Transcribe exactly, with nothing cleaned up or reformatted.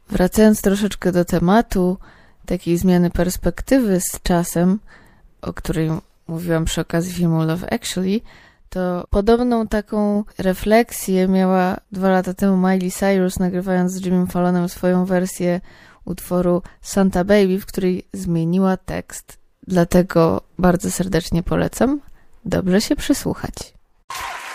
Wracając troszeczkę do tematu takiej zmiany perspektywy z czasem, o której mówiłam przy okazji filmu Love Actually, to podobną taką refleksję miała dwa lata temu Miley Cyrus, nagrywając z Jimmym Fallonem swoją wersję utworu Santa Baby, w której zmieniła tekst. Dlatego bardzo serdecznie polecam. Dobrze się przysłuchać.